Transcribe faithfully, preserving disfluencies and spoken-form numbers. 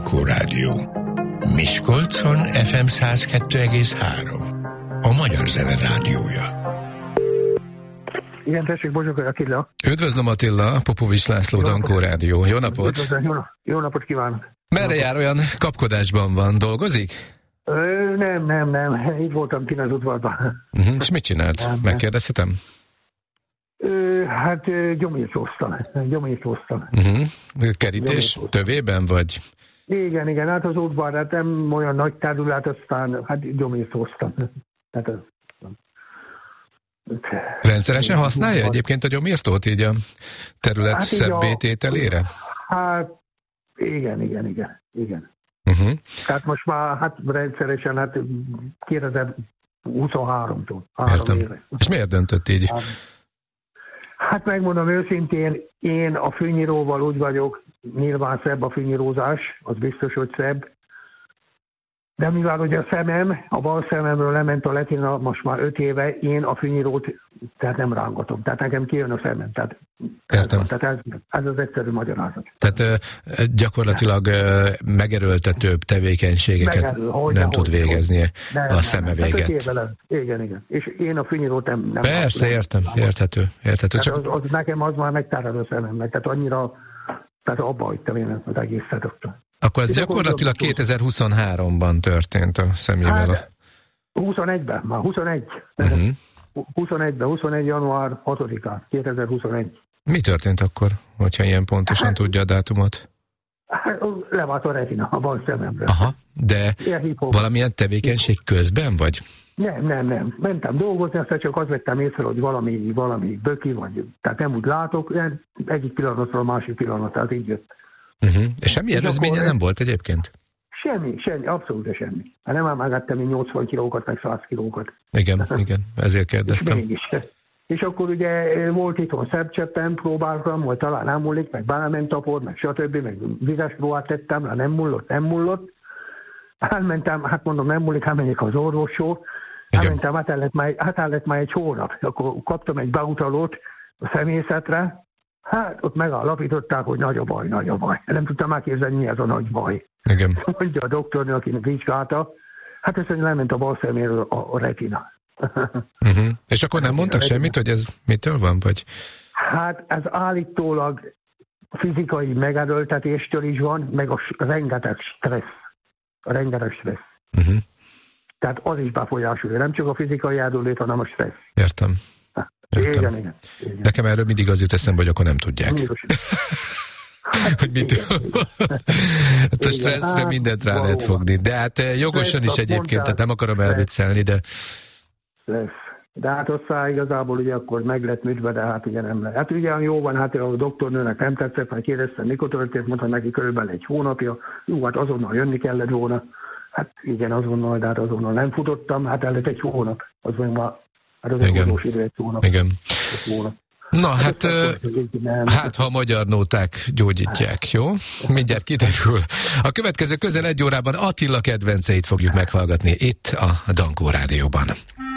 Dankó Rádió. Miskolcon ef em száz kettő egész három. A Magyar Zene Rádiója. Igen, tessék, Bozsok Attila. Üdvözlöm Attila, Popovics László, Dankó Rádió. Jó napot! Üdvözlöm, jó, jó napot kívánok! Merre jár, olyan kapkodásban van? Dolgozik? Ö, nem, nem, nem. Itt voltam kint az udvarban. Uh-huh. És mit csinált? Nem, megkérdezhetem? Ö, hát gyomírtóztam. Gyomírtóztam. Uh-huh. Kerítés tövében, vagy? Igen, igen, hát az udvar, hát nem olyan nagy terület, aztán hát gyomírtóztam. Hát, rendszeresen használja egyébként a gyomírtót így a terület hát szebbé tételére? Hát igen, igen, igen, igen. Uh-huh. Tehát most már hát rendszeresen, hát kétezer-huszonháromtól. Értem. Éve. És miért döntött így? Hát, hát megmondom őszintén, én a fűnyíróval úgy vagyok, nyilván szebb a fűnyírózás, az biztos, hogy szebb. De mivel ugye a szemem, a bal szememről lement a letina most már öt éve, én a fűnyírót tehát nem rángatom. Tehát nekem kijön a szemem. Tehát, Értem. Tehát ez, ez az egyszerű magyarázat. Tehát gyakorlatilag megerőltetőbb tevékenységeket Megerül, hogy, nem tud végezni nem, a szeme véget. Hát igen, igen. És én a fűnyírót nem... nem Persze, nem, értem, nem, érthető. érthető. Csak... Az, az, nekem az már megtárad a szememnek. Tehát annyira, tehát abba hagytam én az egészet. Akkor ez és gyakorlatilag akkor kétezer-huszonháromban történt a szemével. Hát, huszonegyben, már huszonegy. Uh-huh. huszonegyben, huszonegy január hatodikán, kétezer-huszonegy. Mi történt akkor, hogyha ilyen pontosan hát, tudja a dátumot? Hát, levált a retina a bal szememről. Aha, de valamilyen tevékenység közben, vagy? Nem, nem, nem. Mentem dolgozni, aztán csak azt vettem észre, hogy valami, valami böki, vagy, tehát nem úgy látok, egyik pillanatról a másik pillanat, tehát így jött. Uh-huh. És semmi előzménye nem volt egyébként? Semmi, semmi, abszolút semmi. Hát nem emelgettem én nyolcvan kilókat, meg száz kilókat. Igen, igen, ezért kérdeztem. És, és akkor ugye volt itthon szercseppen, próbáltam, hogy talán nem múlik, meg belement a por, meg stb., meg vizes próbát tettem, de nem mullott, nem mullott. Elmentem, hát mondom, nem múlik, hát menjek az orvoshoz. Elmentem, hát el lett már, hát el lett már egy hónap. Akkor kaptam egy beutalót a szemészetre. Hát ott megállapították, hogy nagy a baj, nagy a baj. Nem tudtam elképzelni, mi ez a nagy baj. Igen. Mondja a doktornő, akinek vizsgálta, hát ezt lement a bal szeméről a, a retina. Uh-huh. És akkor nem mondtak semmit, hogy ez mitől van? Vagy? Hát ez állítólag fizikai megerőltetéstől is van, meg a rengeteg stressz. A rengeteg stressz. Uh-huh. Tehát az is befolyásolja, nem csak a fizikai erőlét, hanem a stressz. Értem. Igen, igen, igen. Nekem erről mindig az jut eszembe, hogy akkor nem tudják. hogy mit hát a stresszre mindent rá lehet fogni. De hát jogosan is egyébként, tehát nem akarom elviccelni, de... Lesz. De hát aztán igazából ugye akkor meg lett műtve, de hát ugye nem lehet. Hát ugye jó van, hát a doktornőnek nem tetszett, mert kérdeztem, mikor történt, mondta neki körülbelül egy hónapja. Jó, hát azonnal jönni kellett volna. Hát igen, azonnal, de hát azonnal nem futottam, hát el lett egy hónap. Az meg már... Hát az igen. Idő, egy hónap. Igen. Egy hónap. Na, hát, hát, hát ha a magyar nóták gyógyítják, jó? Mindjárt kiderül. A következő közel egy órában Attila kedvenceit fogjuk meghallgatni itt a Dankó Rádióban.